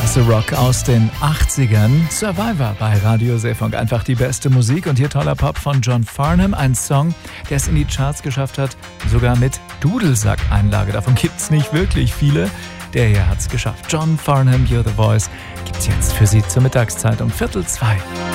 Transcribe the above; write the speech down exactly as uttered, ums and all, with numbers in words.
Klasse Rock aus den achtzigern. Survivor bei Radio Seefunk. Einfach die beste Musik. Und hier toller Pop von John Farnham. Ein Song, der es in die Charts geschafft hat. Sogar mit Dudelsack-Einlage. Davon gibt's nicht wirklich viele. Der hier hat's geschafft. John Farnham, You're the Voice. Gibt's jetzt für Sie zur Mittagszeit um Viertel zwei.